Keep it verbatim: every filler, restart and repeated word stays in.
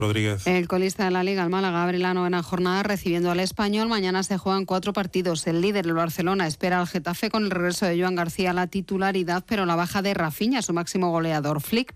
Rodríguez. El colista de la Liga, el Málaga, abre la novena jornada recibiendo al Español. Mañana se juegan cuatro partidos. El líder, el Barcelona, espera al Getafe con el regreso de Joan García a la titularidad, pero la baja de Rafinha, su máximo goleador. Flick